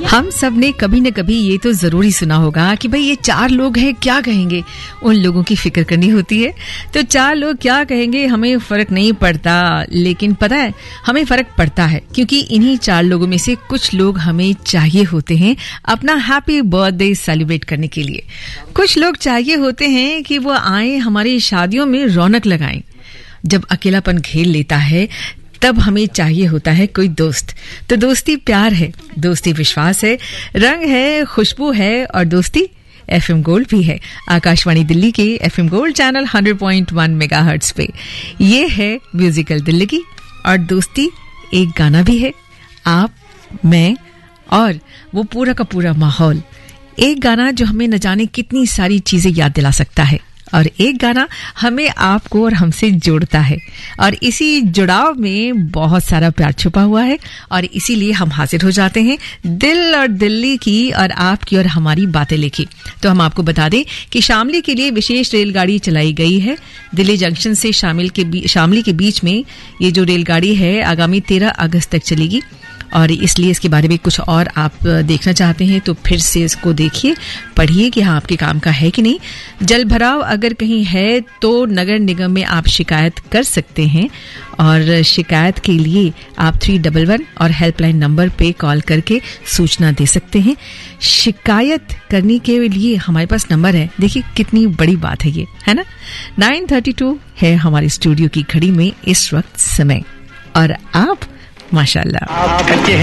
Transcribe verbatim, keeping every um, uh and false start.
हम सब ने कभी न कभी ये तो जरूरी सुना होगा कि भाई ये चार लोग हैं, क्या कहेंगे। उन लोगों की फिक्र करनी होती है। तो चार लोग क्या कहेंगे हमें फर्क नहीं पड़ता, लेकिन पता है हमें फर्क पड़ता है, क्योंकि इन्हीं चार लोगों में से कुछ लोग हमें चाहिए होते हैं अपना हैप्पी बर्थडे सेलिब्रेट करने के लिए। कुछ लोग चाहिए होते हैं कि वो आए हमारी शादियों में रौनक लगाएं। जब अकेलापन घेर लेता है तब हमें चाहिए होता है कोई दोस्त। तो दोस्ती प्यार है, दोस्ती विश्वास है, रंग है, खुशबू है और दोस्ती एफएम गोल्ड भी है। आकाशवाणी दिल्ली के FM gold channel hundred point one megahertz पे ये है म्यूजिकल दिल्ली की। और दोस्ती एक गाना भी है, आप, मैं और वो पूरा का पूरा माहौल। एक गाना जो हमें न जाने कितनी सारी चीजें याद दिला सकता है, और एक गाना हमें आपको और हमसे जोड़ता है। और इसी जुड़ाव में बहुत सारा प्यार छुपा हुआ है, और इसीलिए हम हाजिर हो जाते हैं दिल और दिल्ली की और आपकी और हमारी बातें लेके। तो हम आपको बता दें कि शामली के लिए विशेष रेलगाड़ी चलाई गई है। दिल्ली जंक्शन से शामिल के शामली के बीच में ये जो रेलगाड़ी है आगामी तेरह अगस्त तक चलेगी। और इसलिए इसके बारे में कुछ और आप देखना चाहते हैं तो फिर से इसको देखिए, पढ़िए कि हाँ आपके काम का है कि नहीं। जल भराव अगर कहीं है तो नगर निगम में आप शिकायत कर सकते हैं, और शिकायत के लिए आप थ्री डबल वन और हेल्पलाइन नंबर पे कॉल करके सूचना दे सकते हैं। शिकायत करने के लिए हमारे पास नंबर है, देखिए कितनी बड़ी बात है ये, है ना। नाइन थर्टी टू है हमारे स्टूडियो की घड़ी में इस वक्त समय, और आप माशाल्लाह।